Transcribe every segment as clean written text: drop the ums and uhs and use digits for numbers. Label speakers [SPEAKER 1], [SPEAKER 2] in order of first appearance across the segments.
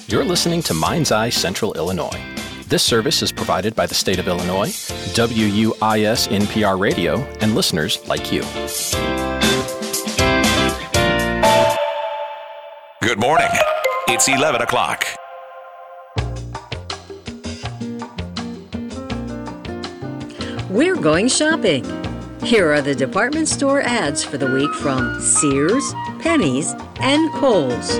[SPEAKER 1] You're listening to Mind's Eye Central Illinois. This service is provided by the state of Illinois, WUIS NPR Radio, and listeners like you.
[SPEAKER 2] Good morning. It's 11 o'clock.
[SPEAKER 3] We're going shopping. Here are the department store ads for the week from Sears, Penny's, and Kohl's.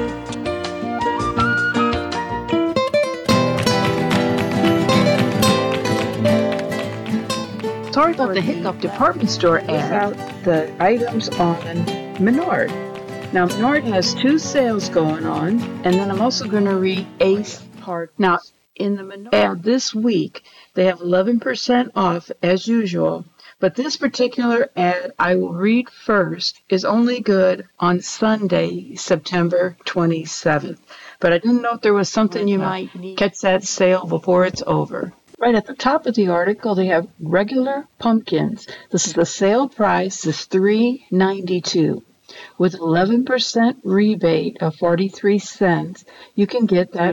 [SPEAKER 4] Sorry about the hiccup. Department store ad. The items on Menard. Now, Menard has 2 sales going on, and then I'm also going to read Ace part. Now, in the Menard ad this week, they have 11% off as usual, but this particular ad I will read first is only good on Sunday, September 27th. But I didn't know if there was something you might catch that sale before it's over. Right at the top of the article, they have regular pumpkins. This is the sale price is $3.92. With 11% rebate of 43 cents, you can get that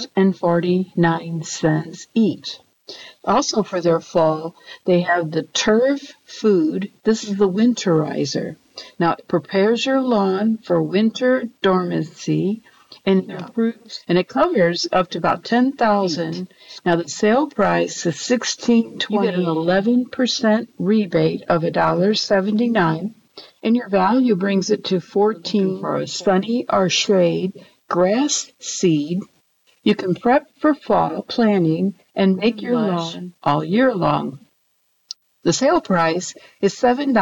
[SPEAKER 4] $2.49 each. Also for their fall, they have the Turf Food. This is the winterizer. Now, it prepares your lawn for winter dormancy and it covers up to about 10,000. Now, the sale price is $16.20. You get an 11% rebate of $1.79. And your value brings it to $14 for a sunny or shade grass seed. You can prep for fall planting and make your lawn all year long. The sale price is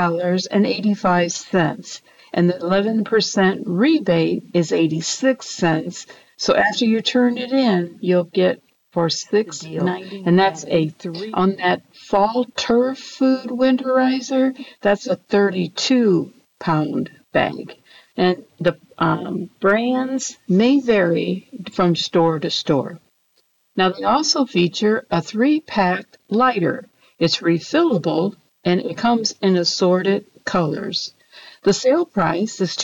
[SPEAKER 4] $7.85, and the 11% rebate is 86 cents. So after you turn it in, you'll get for $6.90, and that's a 3 on that fall Turf Food winterizer. That's a 32-pound bag, and the brands may vary from store to store. Now they also feature a 3-pack lighter. It's refillable and it comes in assorted colors. The sale price is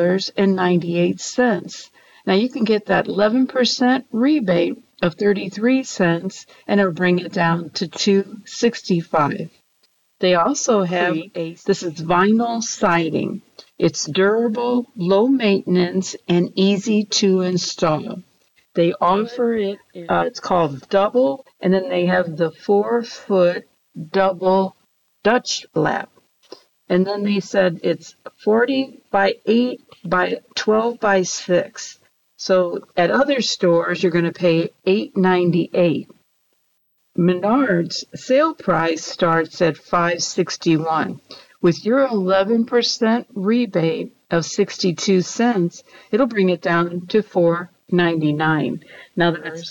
[SPEAKER 4] $2.98. Now you can get that 11% rebate of 33 cents, and it'll bring it down to $2.65. They also have, this is vinyl siding. It's durable, low maintenance, and easy to install. They offer it, it's called double, and then they have the 4-foot double Dutch lap. And then they said it's 40 by 8 by 12 by 6. So at other stores, you're going to pay $8.98. Menard's sale price starts at $5.61. With your 11% rebate of 62 cents, it'll bring it down to $4.99. Now that's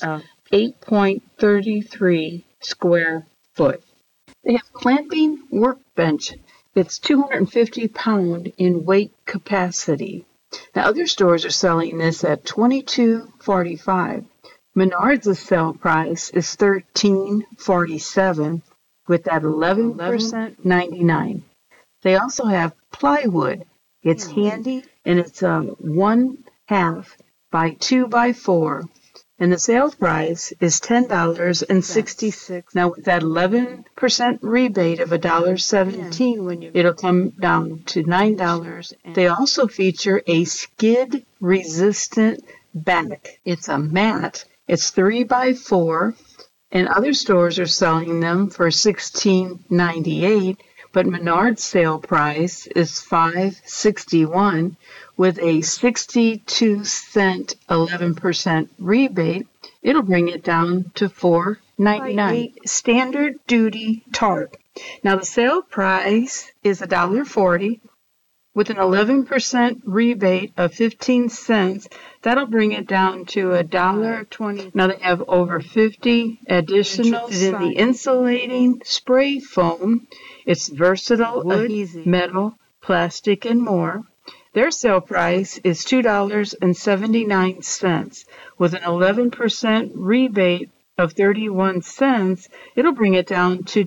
[SPEAKER 4] 8.33 square foot. They have clamping workbench. It's 250 pound in weight capacity. Now, other stores are selling this at $22.45. Menard's sale price is $13.47 with that 11% $99. They also have plywood. It's handy and it's 1/2 by 2 by 4. And the sale price is $10.66. Now, with that 11% rebate of $1.17, it'll come down to $9. They also feature a skid-resistant back. It's a mat. It's 3 by 4, and other stores are selling them for $16.98. But Menard's sale price is $5.61 with a 62-cent 11% rebate. It'll bring it down to $4.99. Standard duty tarp. Now the sale price is $1.40 with an 11% rebate of 15 cents. That'll bring it down to $1.20. Now they have over 50 additional in the insulating spray foam. It's versatile, wood, metal, plastic, and more. Their sale price is $2.79 with an 11% rebate of 31 cents. It'll bring it down to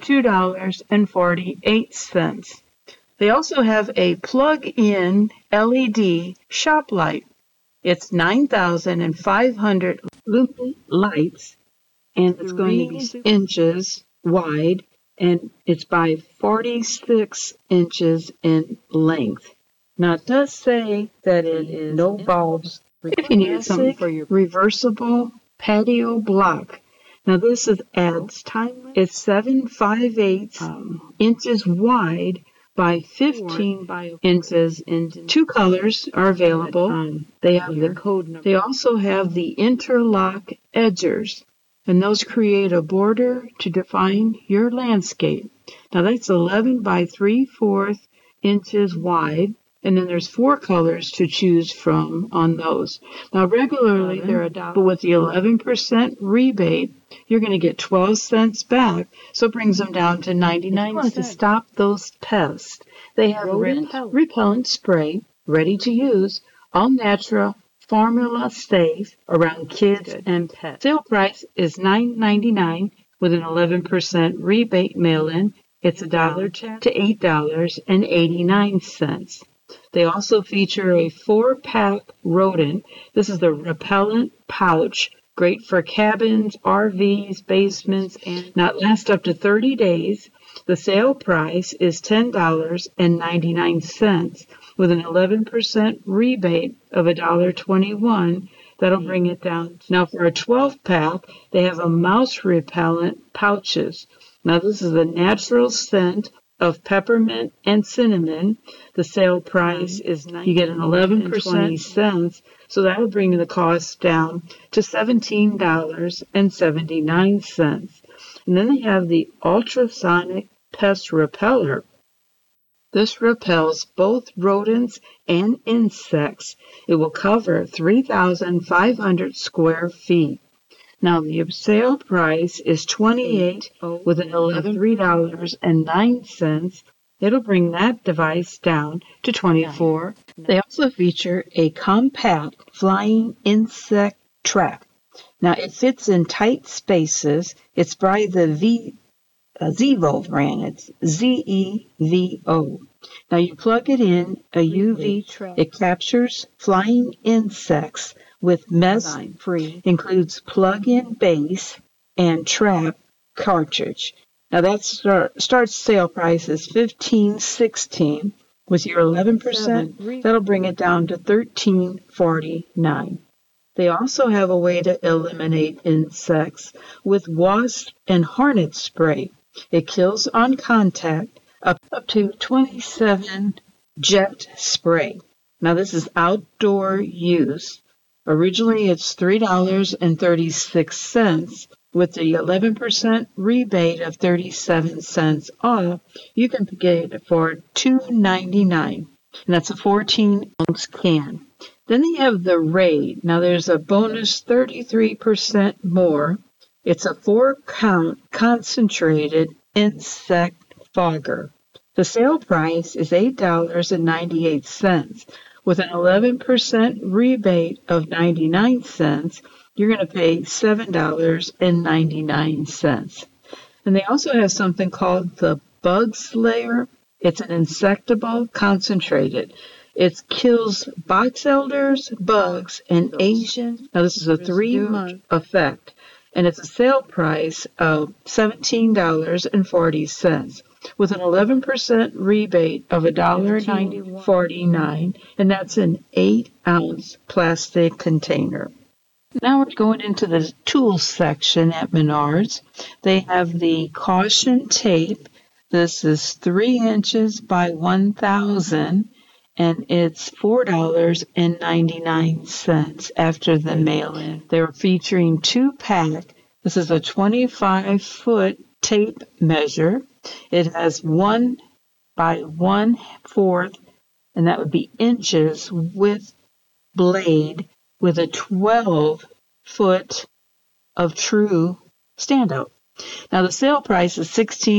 [SPEAKER 4] $2.48. They also have a plug-in LED shop light. It's 9,500 loopy lights, and it's going to be inches wide, and it's by 46 inches in length. Now, it does say that it is no bulbs. If you need something for your reversible patio block. Now, this is adds time. It's 7/5/8 inches wide by 15 inches. Two colors are available. They have the code number. They also have the interlock edgers, and those create a border to define your landscape. Now, that's 11 by 3/4 inches wide. And then there's 4 colors to choose from on those. Now, regularly they're $1, but with the 11% rebate, you're going to get 12 cents back, so it brings them down to 99 cents. To stop those pests, they have repellent spray ready to use, all natural, formula safe, around kids and pets. Sale price is $9.99 with an 11% rebate mail-in. It's $1 to $8.89. They also feature a 4-pack rodent. This is the repellent pouch, great for cabins, RVs, basements, and not last up to 30 days. The sale price is $10.99 with an 11% rebate of $1.21. That'll bring it down. Now for a 12-pack, they have a mouse repellent pouches. Now this is a natural scent of peppermint and cinnamon. The sale price is you get an 11% cents, so that'll bring the cost down to $17.79. And then they have the ultrasonic pest repeller. This repels both rodents and insects. It will cover 3,500 square feet. Now, the sale price is $28 with an $3.09. It'll bring that device down to $24. They also feature a compact flying insect trap. Now, it fits in tight spaces. It's by the Zevo brand. It's Zevo. Now, you plug it in a UV trap. It captures flying insects with mess-free, includes plug-in base and trap cartridge. Now that starts sale price is $15.16 with your 11%. That'll bring it down to $13.49. They also have a way to eliminate insects with wasp and hornet spray. It kills on contact up to 27 jet spray. Now this is outdoor use. Originally, it's $3.36. With the 11% rebate of 37 cents off, you can get it for $2.99, and that's a 14-ounce can. Then they have the Raid. Now, there's a bonus 33% more. It's a 4-count concentrated insect fogger. The sale price is $8.98. With an 11% rebate of 99 cents, you're going to pay $7.99. And they also have something called the Bug Slayer. It's an insectable concentrated. It kills box elders, bugs, and Asian. Now, this is a 3-month effect, and it's a sale price of $17.40. With an 11% rebate of $1.49, and that's an 8-ounce plastic container. Now we're going into the tools section at Menards. They have the caution tape. This is 3 inches by 1,000, and it's $4.99 after the mail-in. They're featuring 2-pack. This is a 25-foot tape measure. It has 1 by 1/4, and that would be inches with blade with a 12-foot of true standout. Now the sale price is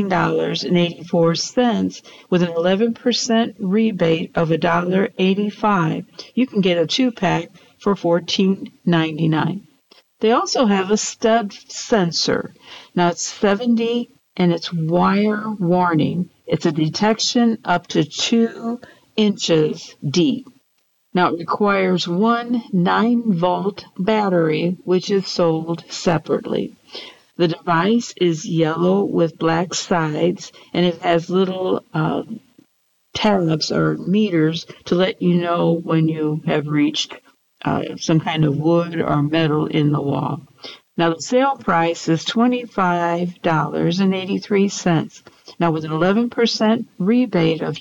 [SPEAKER 4] $16.84 with an 11% rebate of $1.85. You can get a 2-pack for $14.99. They also have a stud sensor. Now it's 70 and it's wire warning. It's a detection up to 2 inches deep. Now, it requires one 9-volt battery, which is sold separately. The device is yellow with black sides, and it has little tabs or meters to let you know when you have reached some kind of wood or metal in the wall. Now, the sale price is $25.83. Now, with an 11% rebate of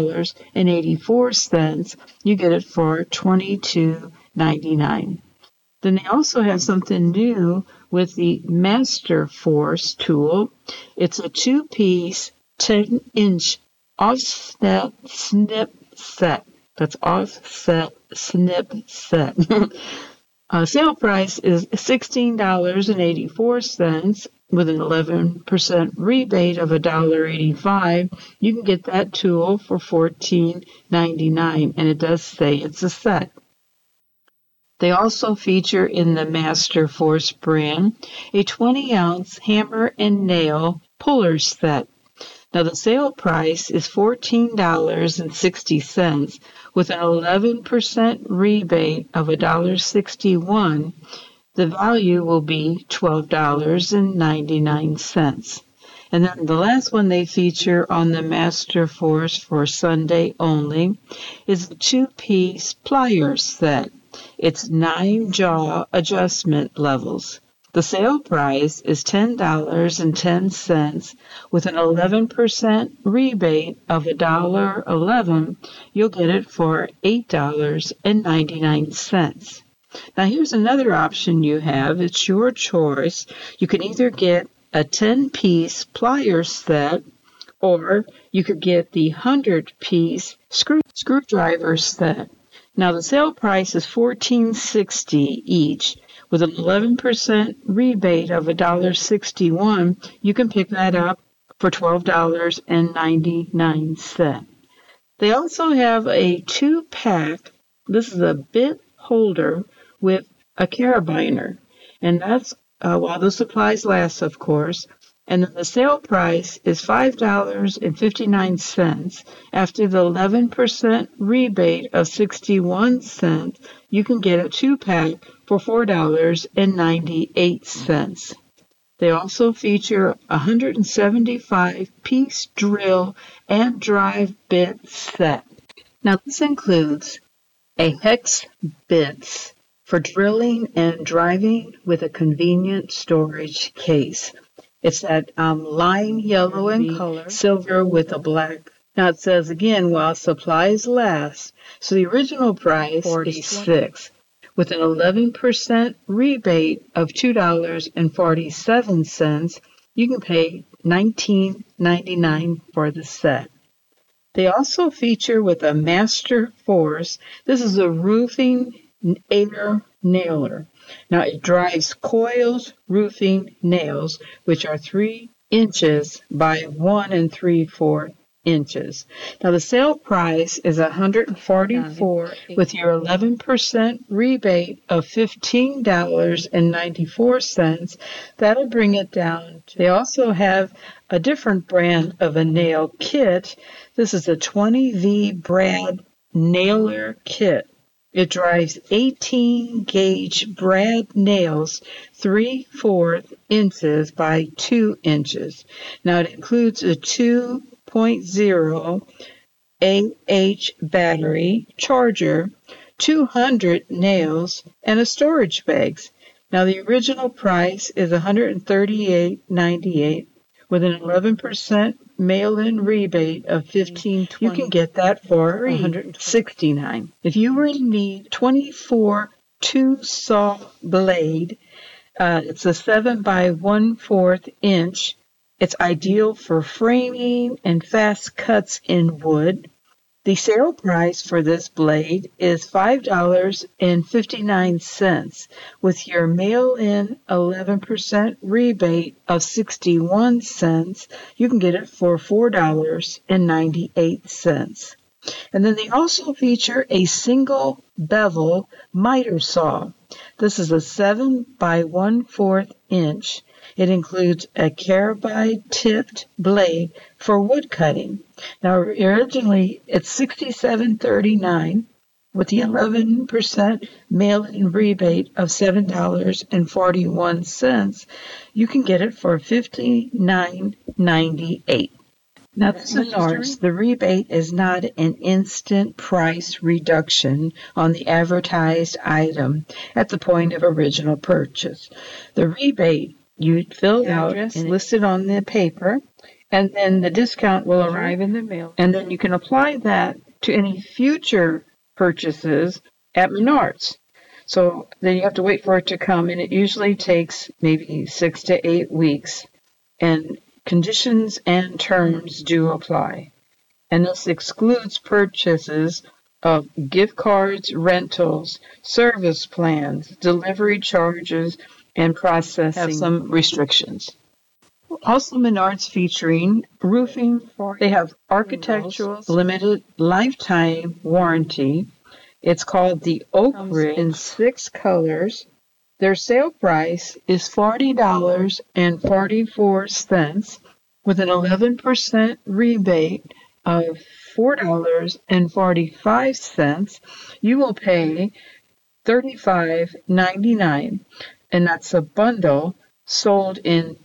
[SPEAKER 4] $2.84, you get it for $22.99. Then they also have something new with the Master Force tool. It's a 2-piece, 10-inch offset snip set. That's offset snip set. Sale price is $16.84 with an 11% rebate of $1.85. You can get that tool for $14.99, and it does say it's a set. They also feature in the Master Force brand a 20-ounce hammer and nail puller set. Now, the sale price is $14.60 with an 11% rebate of $1.61. The value will be $12.99. And then the last one they feature on the Master Force for Sunday only is the 2-piece pliers set. It's 9 jaw adjustment levels. The sale price is $10.10 with an 11% rebate of $1.11. You'll get it for $8.99. Now, here's another option you have. It's your choice. You can either get a 10-piece pliers set, or you could get the 100-piece screwdriver set. Now, the sale price is $14.60 each. With an 11% rebate of $1.61, you can pick that up for $12.99. They also have a 2-pack. This is a bit holder with a carabiner, and that's while the supplies last, of course. And then the sale price is $5.59. After the 11% rebate of 61 cents, you can get a 2-pack for $4.98. They also feature a 175-piece drill and drive bit set. Now, this includes a hex bits for drilling and driving with a convenient storage case. It's that lime yellow in color, silver with a black. Now it says again, while supplies last. So the original price is $46, with an 11% rebate of $2.47. You can pay $19.99 for the set. They also feature with a Master Force. This is a roofing air nailer. Now, it drives coiled roofing nails, which are 3 inches by 1 3/4 inches. Now, the sale price is $144 with your 11% rebate of $15.94. That'll bring it down. They also have a different brand of a nail kit. This is a 20V brad nailer kit. It drives 18-gauge brad nails 3/4 inches by 2 inches. Now, it includes a 2.0 AH battery charger, 200 nails, and a storage bag. Now, the original price is $138.98 with an 11% mail-in rebate of $15.20. You can get that for $169. If you were in need, 24 2-saw blade. It's a 7 by 1/4 inch. It's ideal for framing and fast cuts in wood. The sale price for this blade is $5.59 with your mail-in 11% rebate of 61 cents. You can get it for $4.98. And then they also feature a single bevel miter saw. This is a 7 by 1/4 inch. It includes a carbide-tipped blade for wood cutting. Now, originally, it's $67.39, With the 11% mail-in rebate of $7.41, you can get it for $59.98. Now, this is Menards. The rebate is not an instant price reduction on the advertised item at the point of original purchase. The rebate you fill out and listed on the paper, and then the discount will arrive in the mail, and then you can apply that to any future purchases at Menards. So then you have to wait for it to come, and it usually takes maybe 6 to 8 weeks, and conditions and terms do apply. And this excludes purchases of gift cards, rentals, service plans, delivery charges, and processing have some restrictions. Also, Menards featuring roofing. They have architectural limited lifetime warranty. It's called the Oak Ridge in 6 colors. Their sale price is $40.44 with an 11% rebate of $4.45. You will pay $35.99, and that's a bundle sold in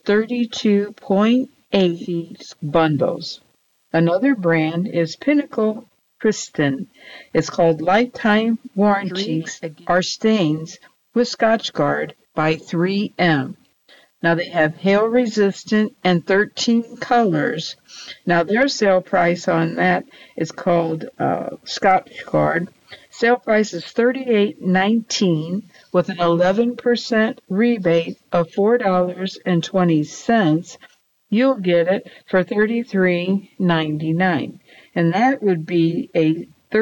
[SPEAKER 4] 32.8 bundles. Another brand is Pinnacle Kristen. It's called Lifetime Warranties Are Stains with Scotchgard by 3M. Now they have hail resistant and 13 colors. Now their sale price on that is called Scotchgard. Sale price is $38.19 with an 11% rebate of $4.20. You'll get it for $33.99. And that would be a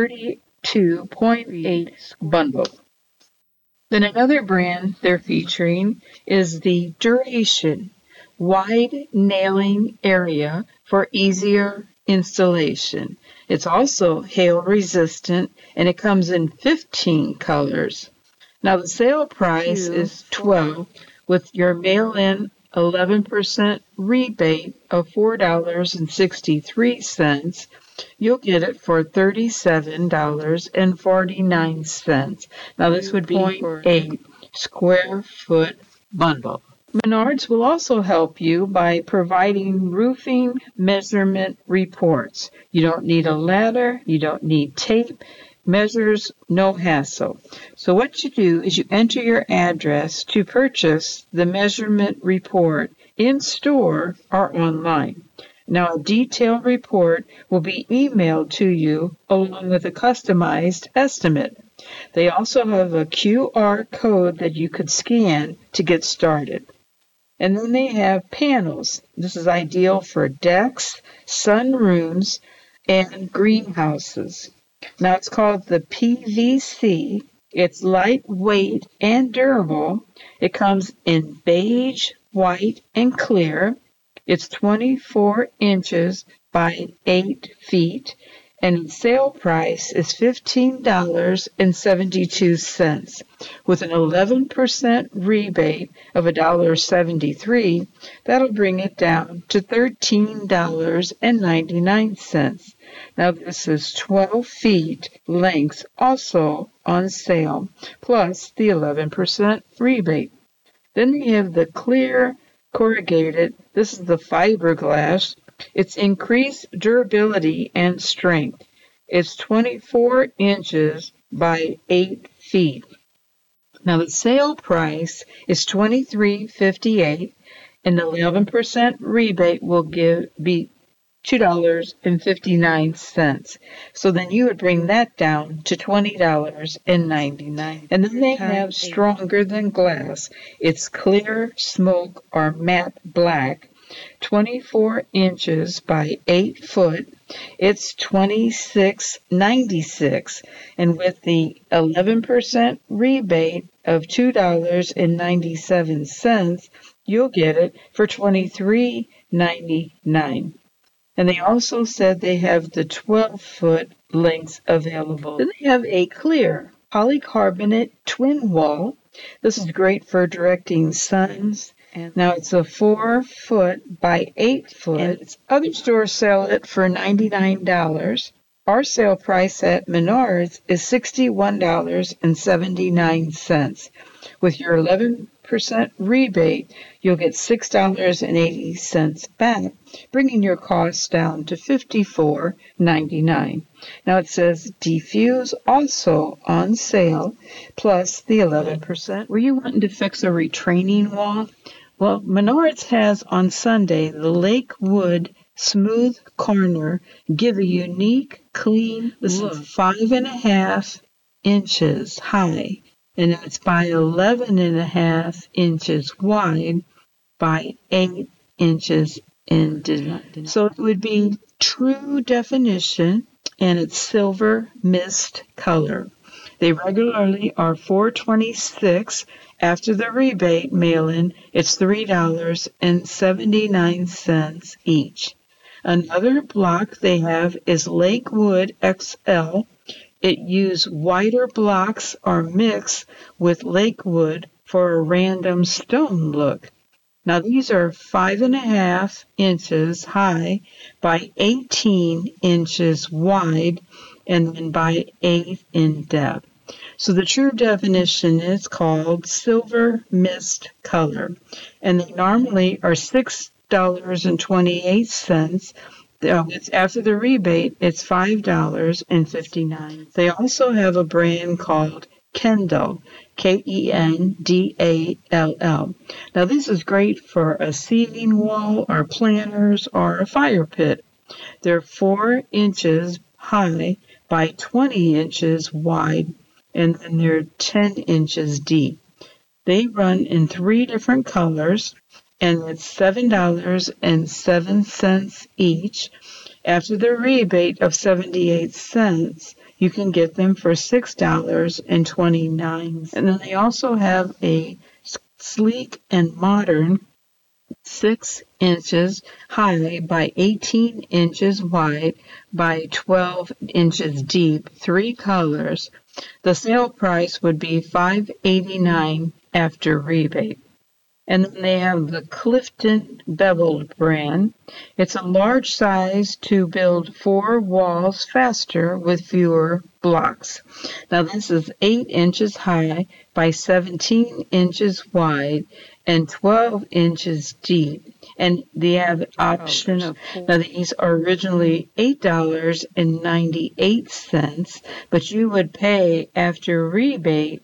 [SPEAKER 4] 32.8 bundle. Then another brand they're featuring is the Duration Wide Nailing Area for easier installation. It's also hail resistant, and it comes in 15 colors. Now the sale price is $12 with your mail-in 11% rebate of $4.63. You'll get it for $37.49. Now this would be a square foot bundle. Menards will also help you by providing roofing measurement reports. You don't need a ladder, you don't need tape, measures, no hassle. So what you do is you enter your address to purchase the measurement report in store or online. Now a detailed report will be emailed to you along with a customized estimate. They also have a QR code that you could scan to get started. And then they have panels. This is ideal for decks, sunrooms, and greenhouses. Now it's called the PVC. It's lightweight and durable. It comes in beige, white, and clear. It's 24 inches by 8 feet, and its sale price is $15.72. With an 11% rebate of $1.73, that'll bring it down to $13.99. Now this is 12 feet length, also on sale, plus the 11% rebate. Then we have the clear corrugated. This is the fiberglass. It's increased durability and strength. It's 24 inches by 8 feet. Now the sale price is $23.58, and the 11% rebate will be $2.59. So then you would bring that down to $20.99. And then they have Stronger Than Glass. It's clear, smoke, or matte black. 24 inches by 8 foot. It's $26.96, and with the 11% rebate of $2.97, you'll get it for $23.99. And they also said they have the 12-foot lengths available. Then they have a clear polycarbonate twin wall. This is great for directing suns. Now it's a 4 foot by 8 foot. And other stores sell it for $99. Our sale price at Menards is $61.79. With your 11% rebate, you'll get $6.80 back, bringing your costs down to $54.99. Now it says Diffuse also on sale, plus the 11%. Were you wanting to fix a retraining wall? Well, Menards has on Sunday the Lakewood Smooth Corner. Give a unique, clean look. 5.5 inches high, and it's by 11.5 inches wide by 8 inches in design. So it would be true definition, and it's silver mist color. They regularly are $4.26. After the rebate mail-in, it's $3.79 each. Another block they have is Lakewood XL. It used wider blocks are mixed with Lakewood for a random stone look. Now these are 5.5 inches high by 18 inches wide and then by 8 in depth. So the true definition is called silver mist color, and they normally are $6.28. It's after the rebate, it's $5.59. They also have a brand called Kendall, Kendall. Now this is great for a seating wall or planters or a fire pit. They're 4 inches high by 20 inches wide, and then they're 10 inches deep. They run in 3 different colors, and it's $7.07 each. After the rebate of 78 cents, you can get them for $6.29. And then they also have a sleek and modern 6 inches high by 18 inches wide by 12 inches deep, 3 colors. The sale price would be $5.89 after rebate. And then they have the Clifton Beveled brand. It's a large size to build 4 walls faster with fewer blocks. Now this is 8 inches high by 17 inches wide and 12 inches deep. And they have an option of, now these are originally $8.98, but you would pay after rebate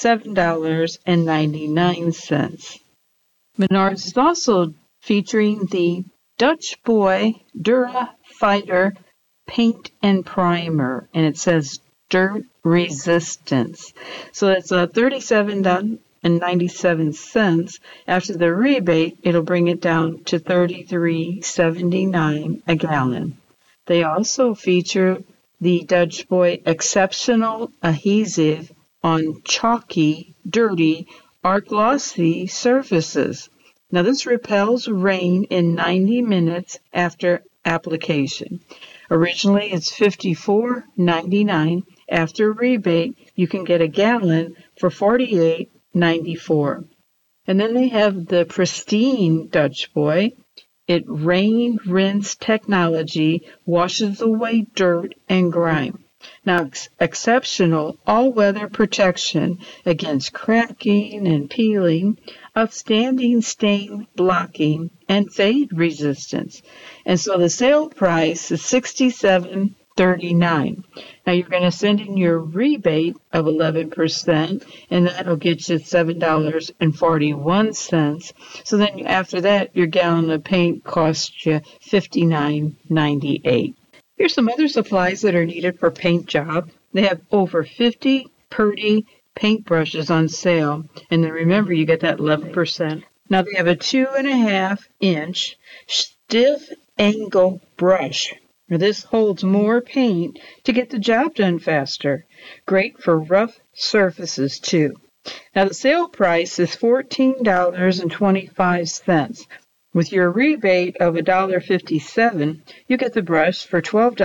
[SPEAKER 4] $7.99. Menards is also featuring the Dutch Boy Dura Fighter paint and primer, and it says dirt resistance. So it's $37.97. After the rebate, it'll bring it down to $33.79 a gallon. They also feature the Dutch Boy Exceptional Adhesive on chalky, dirty, or glossy surfaces. Now this repels rain in 90 minutes after application. Originally it's $54.99. After rebate, you can get a gallon for $48.94. And then they have the Pristine Dutch Boy. It rain rinse technology washes away dirt and grime. Now, exceptional all-weather protection against cracking and peeling, outstanding stain blocking, and fade resistance. And so the sale price is $67.39. Now you're going to send in your rebate of 11%, and that'll get you $7.41. So then after that, your gallon of paint costs you $59.98. Here's some other supplies that are needed for paint job. They have over 50 Purdy paintbrushes on sale, and then remember you get that 11%. Now they have a 2.5 inch stiff angle brush. Now, this holds more paint to get the job done faster. Great for rough surfaces too. Now the sale price is $14.25. With your rebate of $1.57, you get the brush for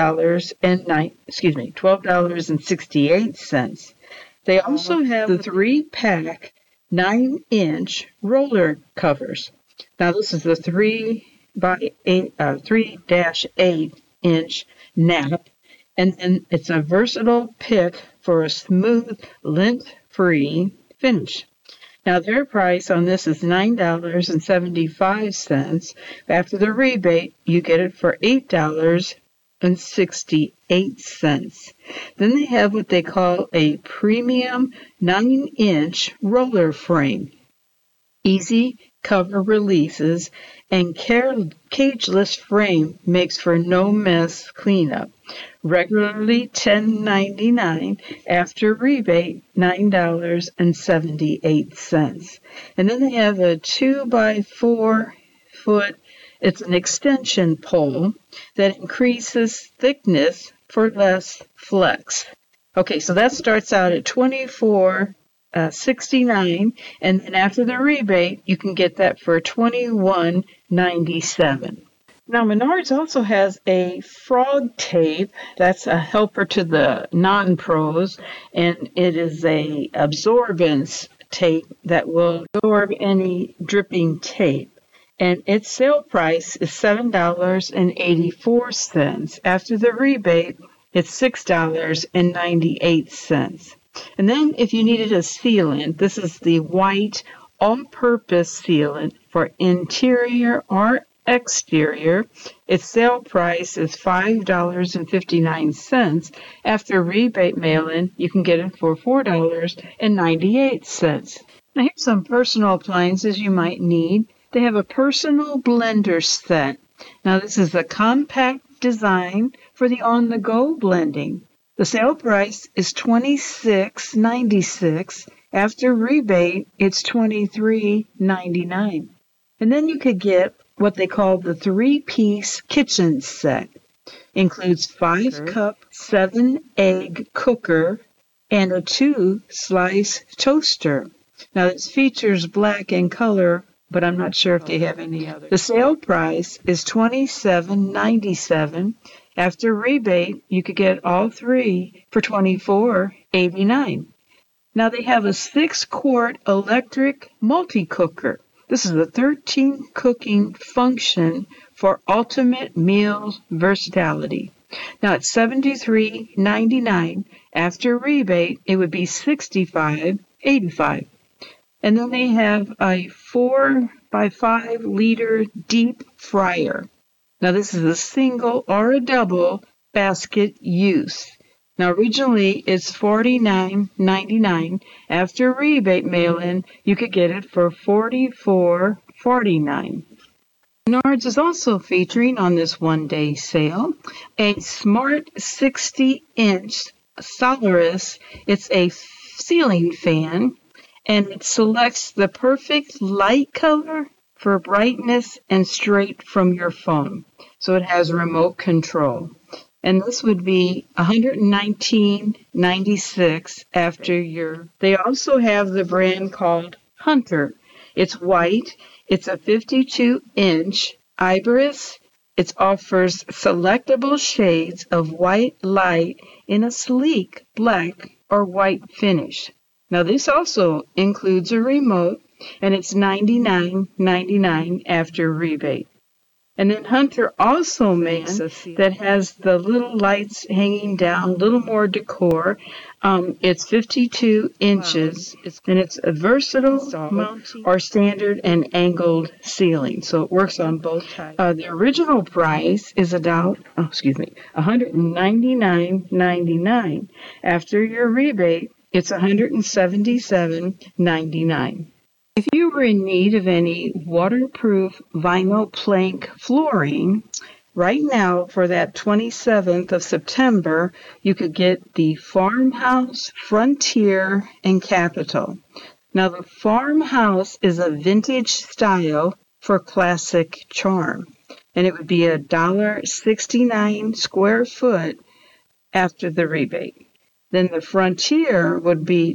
[SPEAKER 4] $12.68. They also have the 3-pack 9-inch roller covers. Now this is the 3-8 inch nap, And then it's a versatile pick for a smooth, lint-free finish. Now, their price on this is $9.75. After the rebate, you get it for $8.68. Then they have what they call a premium 9-inch roller frame. Easy cover releases and cageless frame makes for no mess cleanup. Regularly $10.99, after rebate $9.78. And then they have a 2x4 foot, it's an extension pole that increases thickness for less flex. Okay, so that starts out at $24.69, and then after the rebate, you can get that for $21.97. Now, Menards also has a frog tape. That's a helper to the non-pros, and it is a absorbance tape that will absorb any dripping tape. And its sale price is $7.84. After the rebate, it's $6.98. And then if you needed a sealant, this is the white all-purpose sealant for interior or exterior. Its sale price is $5.59. After rebate mail-in, you can get it for $4.98. Now here's some personal appliances you might need. They have a personal blender set. Now this is a compact design for the on-the-go blending. The sale price is $26.96. After rebate, it's $23.99. And then you could get what they call the 3-piece kitchen set. Includes 5-cup, 7-egg cooker and a 2-slice toaster. Now this features black in color, but I'm not sure if they have any other. The sale price is $27.97. After rebate, you could get all 3 for $24.89. Now they have a 6-quart electric multi-cooker. This is a 13 cooking function for ultimate meal versatility. Now it's $73.99. After rebate, it would be $65.85. And then they have a 4x5 liter deep fryer. Now this is a single or a double basket use. Now originally it's $49.99. After rebate mail-in, you could get it for $44.49. Menards is also featuring on this one-day sale a smart 60-inch Solaris. It's a ceiling fan, and it selects the perfect light color for brightness and straight from your phone. So it has remote control. And this would be $119.96 after your... They also have the brand called Hunter. It's white. It's a 52-inch Ibris. It offers selectable shades of white light in a sleek black or white finish. Now this also includes a remote, and it's $99.99 after rebate. And then Hunter also makes that has the little lights hanging down, a little more decor. It's 52 inches, and it's a versatile or standard and angled ceiling. So it works on both types. The original price is $199.99. After your rebate, it's $177.99. If you were in need of any waterproof vinyl plank flooring, right now for that 27th of September, you could get the Farmhouse, Frontier, and Capital. Now the Farmhouse is a vintage style for classic charm, and it would be $1.69 square foot after the rebate. Then the Frontier would be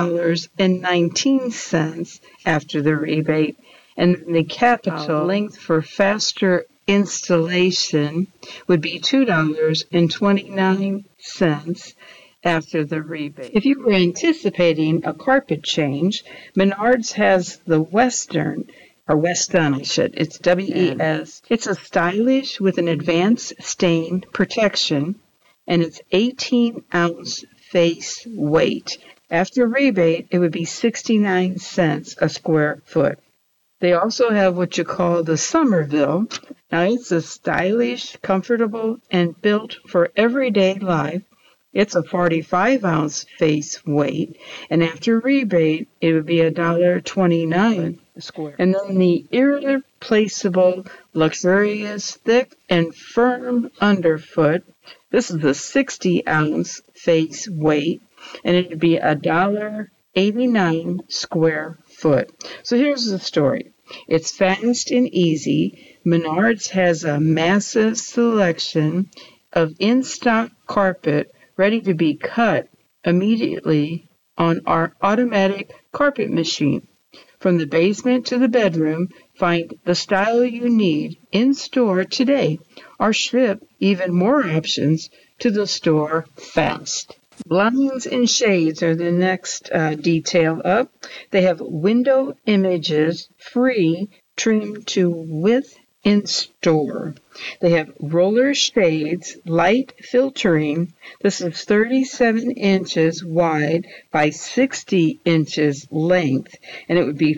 [SPEAKER 4] $2.19 after the rebate. And the Capital length for faster installation would be $2.29 after the rebate. If you were anticipating a carpet change, Menards has the Weston, it's WES. It's a stylish with an advanced stain protection. and it's 18-ounce face weight. After rebate, it would be 69 cents a square foot. They also have what you call the Somerville. Now, it's a stylish, comfortable, and built for everyday life. It's a 45-ounce face weight, and after rebate, it would be $1.29 a square. And then the irreplaceable, luxurious, thick, and firm underfoot. This is a 60-ounce face weight, and it would be $1.89 square foot. So here's the story. It's fast and easy. Menards has a massive selection of in-stock carpet ready to be cut immediately on our automatic carpet machine. From the basement to the bedroom, find the style you need in store today, or ship even more options to the store fast. Blinds and shades are the next detail up. They have window images free, trimmed to width in store. They have roller shades, light filtering. This is 37 inches wide by 60 inches length, and it would be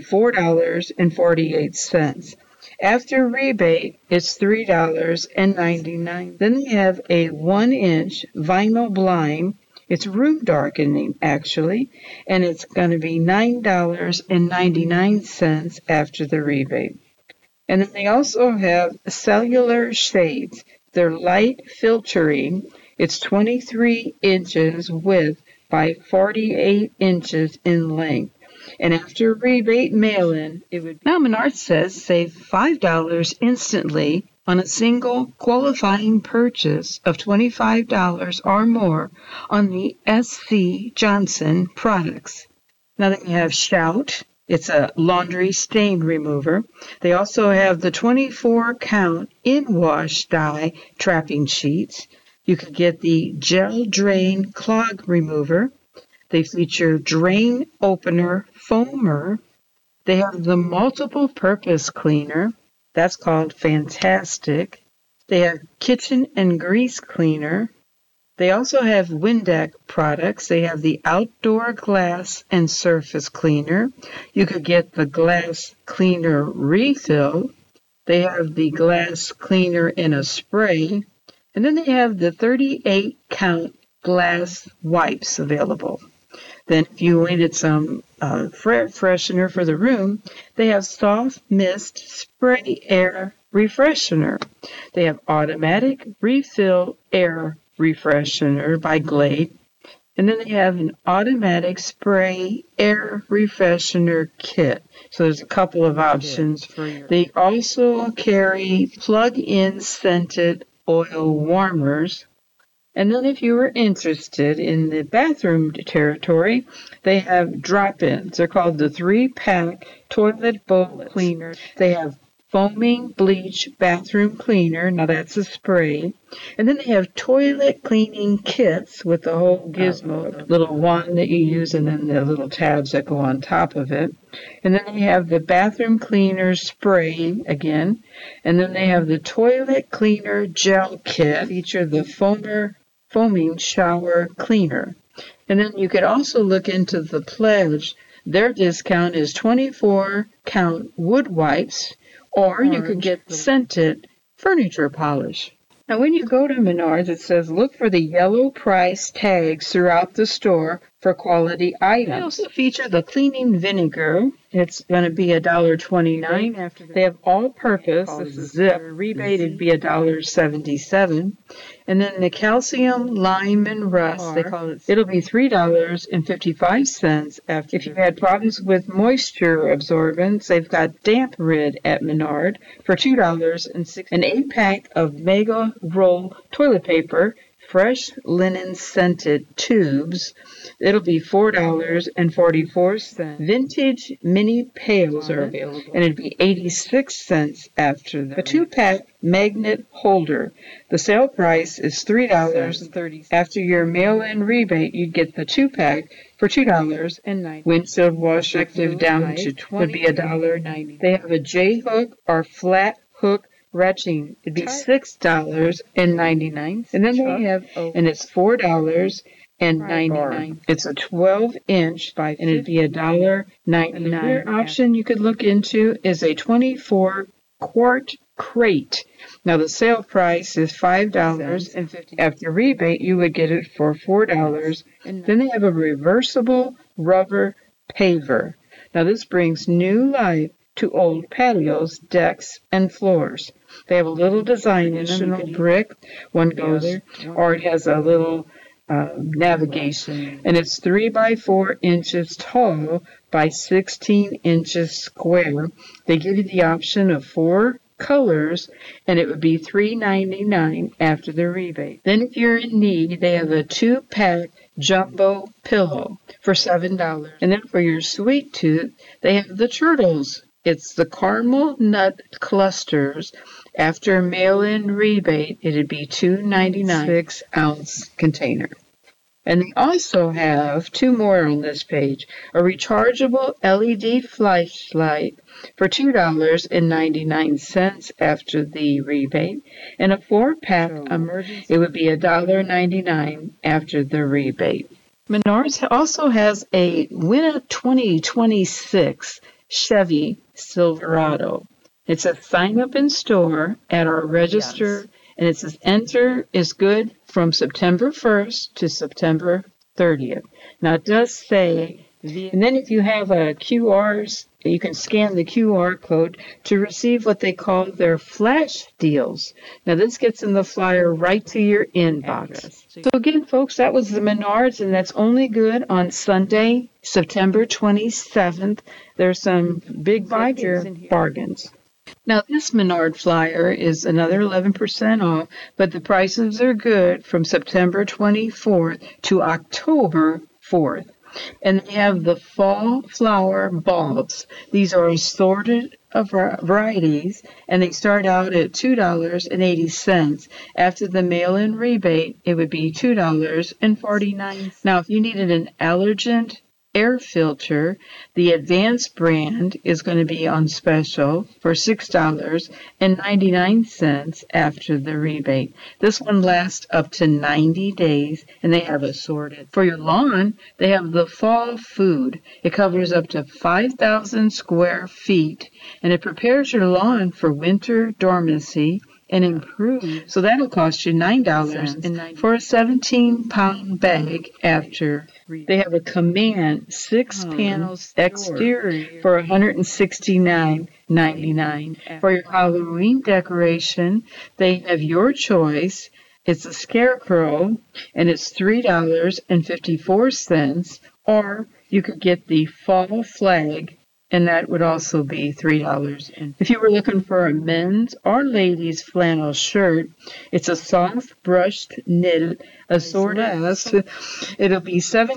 [SPEAKER 4] $4.48. After rebate, it's $3.99. Then they have a 1-inch vinyl blind. It's room darkening, actually, and it's going to be $9.99 after the rebate. And then they also have cellular shades. They're light filtering. It's 23 inches width by 48 inches in length. And after rebate mail-in, it would... Now Menards says save $5 instantly on a single qualifying purchase of $25 or more on the SC Johnson products. Now they have Shout. It's a laundry stain remover. They also have the 24-count in-wash dye trapping sheets. You could get the gel drain clog remover. They feature drain opener foamer. They have the multiple purpose cleaner. That's called Fantastic. They have kitchen and grease cleaner. They also have Windex products. They have the outdoor glass and surface cleaner. You could get the glass cleaner refill. They have the glass cleaner in a spray. And then they have the 38-count glass wipes available. Then if you wanted some freshener for the room, they have soft mist spray air refreshener. They have automatic refill air refreshener by Glade. And then they have an automatic spray air refreshener kit. So there's a couple of options. They also carry plug-in scented oil warmers. And then if you were interested in the bathroom territory, they have drop-ins. They're called the 3-pack toilet bowl cleaners. They have foaming bleach bathroom cleaner. Now that's a spray. And then they have toilet cleaning kits with the whole gizmo, little wand that you use, and then the little tabs that go on top of it. And then they have the bathroom cleaner spray again. And then they have the toilet cleaner gel kit, feature the foaming shower cleaner. And then you could also look into the Pledge. Their discount is 24-count wood wipes, or you could get scented furniture polish. Now, when you go to Menards, it says look for the yellow price tags throughout the store for quality items. They also feature the cleaning vinegar. It's going to be $1.29. They have all-purpose. This is Zip. Rebate, it'd be $1.77. And then the calcium, lime, and rust, it'll be $3.55 after. If you had problems with moisture absorbance, they've got Damp Rid at Menard for $2.60. An 8-pack of Mega Roll toilet paper, fresh linen scented tubes. It'll be $4.44. Vintage mini pails are available, and it'd be 86 cents after that. A 2-pack magnet holder. The sale price is $3.30. After your mail-in rebate, you'd get the 2-pack for $2.90. Windshield wash active down to would be $1.90. They have a J-hook or flat hook retching. It'd be $6.99. And then they have, and it's $4.99. It's a 12-inch, and it'd be $1.99. Another option you could look into is a 24-quart crate. Now the sale price is $5.50. After rebate, you would get it for $4. And then they have a reversible rubber paver. Now this brings new life to old patios, decks, and floors. They have a little design, additional brick. One goes, or it has a little navigation, and it's 3 by 4 inches tall by 16 inches square. They give you the option of 4 colors, and it would be $3.99 after the rebate. Then if you're in need, they have a 2-pack jumbo pillow for $7. And then for your sweet tooth, they have the turtles. It's the caramel nut clusters. After mail-in rebate, it'd be $2.99, 6-ounce container. And they also have 2 more on this page. A rechargeable LED flashlight for $2.99 after the rebate. And a 4-pack emergency, it would be $1.99 after the rebate. Menards also has a Winter 2026 Chevy Silverado. It says sign up in store at our register, and it says enter is good from September 1st to September 30th. Now it does say, and then if you have a QRs, you can scan the QR code to receive what they call their flash deals. Now this gets in the flyer right to your inbox. So again, folks, that was the Menards, and that's only good on Sunday, September 27th. There's some big bargains. Now, this Menard flyer is another 11% off, but the prices are good from September 24th to October 4th. And they have the fall flower bulbs. These are assorted varieties, and they start out at $2.80. After the mail-in rebate, it would be $2.49. Now, if you needed an allergen air filter, the Advanced brand is going to be on special for $6.99 after the rebate. This one lasts up to 90 days, and they have assorted. For your lawn, they have the Fall Food. It covers up to 5,000 square feet, and it prepares your lawn for winter dormancy and improve. So that'll cost you $9 for a 17-pound bag after. They have a Command 6-panel exterior for $169.99. For your Halloween decoration, they have your choice. It's a scarecrow, and it's $3.54, or you could get the fall flag, and that would also be $3. If you were looking for a men's or ladies' flannel shirt, it's a soft brushed knit assorted. It'll be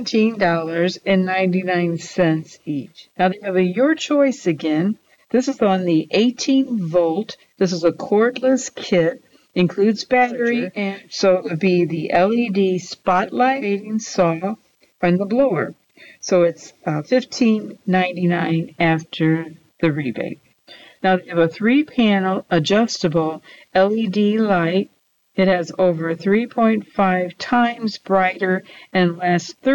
[SPEAKER 4] $17.99 each. Now they have a Your Choice again. This is on the 18-volt. This is a cordless kit. Includes battery, and so it would be the LED spotlight fading saw and the blower. So it's $15.99 after the rebate. Now they have a 3-panel adjustable LED light. It has over 3.5 times brighter and lasts